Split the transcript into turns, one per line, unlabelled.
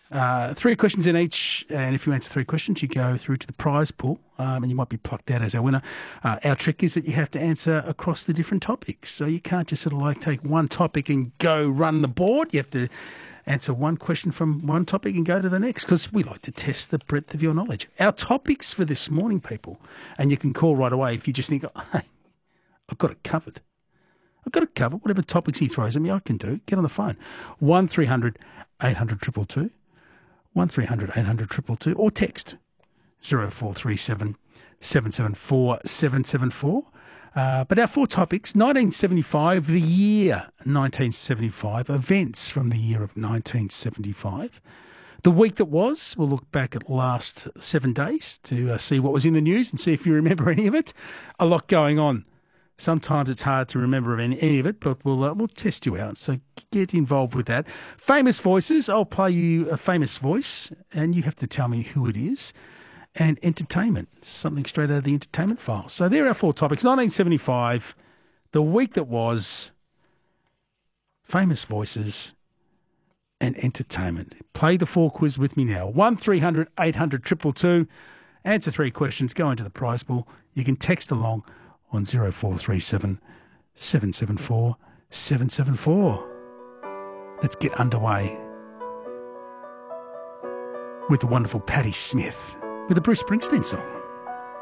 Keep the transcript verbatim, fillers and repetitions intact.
Uh, three questions in each, and if you answer three questions, you go through to the prize pool, um, and you might be plucked out as our winner. Uh, our trick is that you have to answer across the different topics. So you can't just sort of like take one topic and go run the board. You have to answer one question from one topic and go to the next, because we like to test the breadth of your knowledge. Our topics for this morning, people, and you can call right away if you just think, oh, hey, I've got it covered. I've got it covered. Whatever topics he throws at me, I can do. Get on the phone. one three hundred eight hundred two two two. one three hundred eight hundred two two two, or text zero four three seven seven seven four seven seven four. Uh, but our four topics: nineteen seventy-five, the year nineteen seventy-five, events from the year of nineteen seventy-five. The week that was, we'll look back at the last seven days to uh, see what was in the news and see if you remember any of it. A lot going on. Sometimes it's hard to remember any, any of it, but we'll uh, we'll test you out. So get involved with that. Famous voices. I'll play you a famous voice, and you have to tell me who it is. And entertainment, something straight out of the entertainment file. So there are our four topics. nineteen seventy-five, the week that was, famous voices, and entertainment. Play the four quiz with me now. one three hundred eight hundred two two two. Answer three questions. Go into the prize pool. You can text along on zero four three seven seven seven four seven seven four. Let's get underway with the wonderful Patti Smith with a Bruce Springsteen song.